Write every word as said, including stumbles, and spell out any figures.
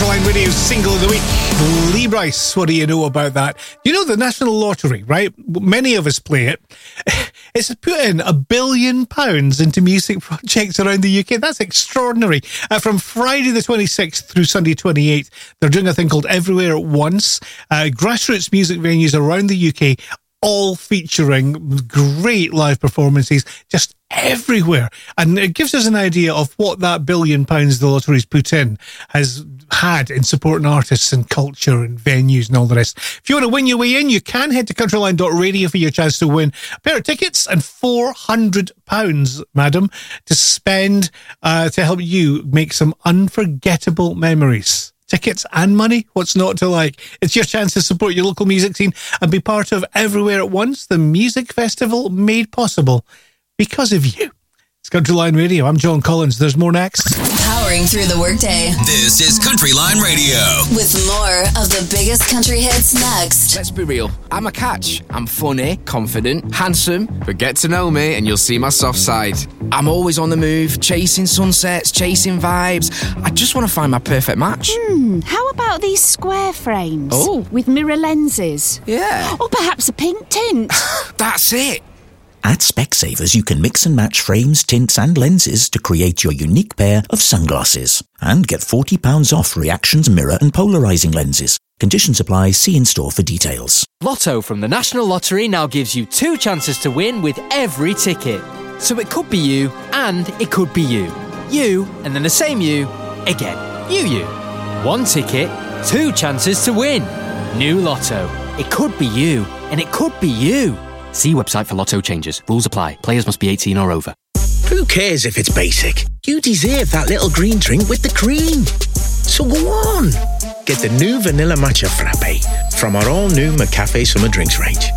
Line Radio Single of the Week. Lee Bryce, what do you know about that? You know the National Lottery, right? Many of us play it. It's put in a billion pounds into music projects around the U K. That's extraordinary. Uh, from Friday the twenty-sixth through Sunday twenty-eighth, they're doing a thing called Everywhere at Once. Uh, grassroots music venues around the U K, all featuring great live performances just everywhere. And it gives us an idea of what that billion pounds the lottery's put in has had in supporting artists and culture and venues and all the rest. If you want to win your way in, you can head to countryline dot radio for your chance to win a pair of tickets and four hundred pounds, madam, to spend uh, to help you make some unforgettable memories. Tickets and money, what's not to like? It's your chance to support your local music scene and be part of Everywhere at Once, the music festival made possible because of you. It's Country Line Radio. I'm John Collins. There's more next. Powering through the workday. This is Country Line Radio. With more of the biggest country hits next. Let's be real. I'm a catch. I'm funny, confident, handsome, but get to know me and you'll see my soft side. I'm always on the move, chasing sunsets, chasing vibes. I just want to find my perfect match. Hmm, how about these square frames? Oh. With mirror lenses? Yeah. Or perhaps a pink tint? That's it. At Specsavers, you can mix and match frames, tints and lenses to create your unique pair of sunglasses. And get forty pounds off Reactions mirror and polarising lenses. Conditions apply. See in-store for details. Lotto from the National Lottery now gives you two chances to win with every ticket. So it could be you and it could be you. You and then the same you again. You, you. One ticket, two chances to win. New Lotto. It could be you and it could be you. See website for Lotto changes. Rules apply. Players must be eighteen or over. Who cares if it's basic? You deserve that little green drink with the cream. So go on. Get the new Vanilla Matcha Frappe from our all-new McCafe Summer Drinks range.